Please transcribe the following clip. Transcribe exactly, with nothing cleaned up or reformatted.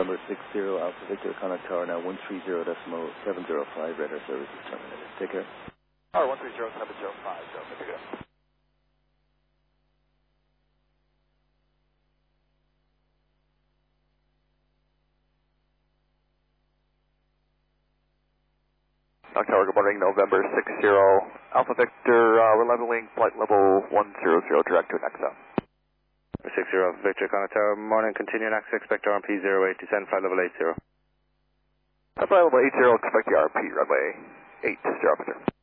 November six zero, Alpha Victor, contact tower now one three zero decimal seven zero five, radar service is terminated. Take care. Tower one three zero seven zero five, Delta, pick it up. Knock Tower, good morning, November six zero, Alpha Victor, uh, we're leveling flight level one zero zero, direct to Nexa. six zero, Victor, contact tower, morning, continue next, expect R P zero eight, descend flight level eight zero. Flight level eight zero, expect the R P, runway eight zero, Victor.